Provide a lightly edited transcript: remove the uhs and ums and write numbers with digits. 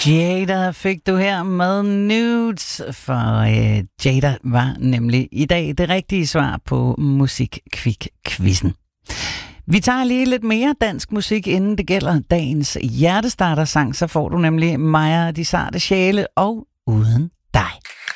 Jada fik du her med Nudes, for Jada var nemlig i dag det rigtige svar på Musikkvik-quizzen. Vi tager lige lidt mere dansk musik, inden det gælder dagens hjertestarter-sang, så får du nemlig Maja de Sarte Sjæle og Uden dig.